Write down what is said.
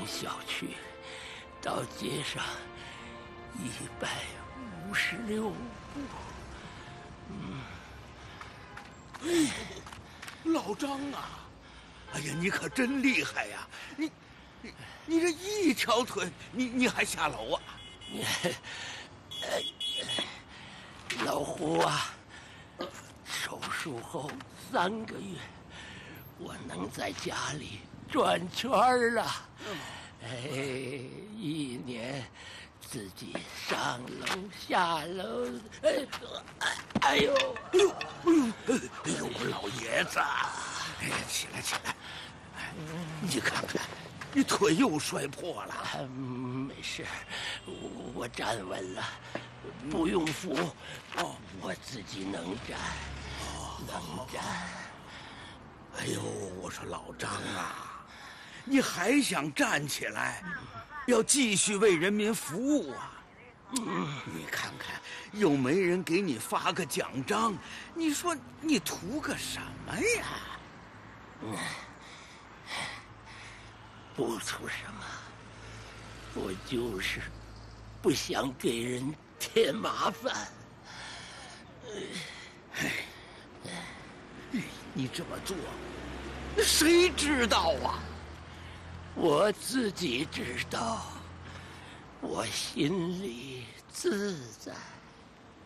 小区到街上156步。 哎呦，老张啊！哎呀，你可真厉害呀！你这一条腿，你还下楼啊？ 老胡啊，手术后3个月，我能在家里转圈了。1年自己上楼下楼，哎呦， 我老爷子！哎呀，起来！你看看，你腿又摔破了。 没事，我站稳了，不用扶。我自己能站，能站。 哎呦，我说老张啊，你还想站起来，要继续为人民服务啊？你看看，又没人给你发个奖章，你说你图个什么呀？ 不图什么，我就是不想给人添麻烦。 你这么做，谁知道啊？ 我自己知道，我心里自在。